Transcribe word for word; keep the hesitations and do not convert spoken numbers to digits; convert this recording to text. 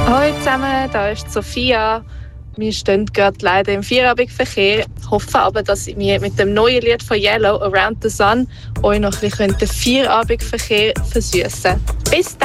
Hallo zusammen, da ist Sophia. Wir stehen gerade leider im Feierabendverkehr, hoffen aber, dass wir mit dem neuen Lied von Yellow, Around the Sun, euch noch ein bisschen den Feierabendverkehr versüßen. Bis dann!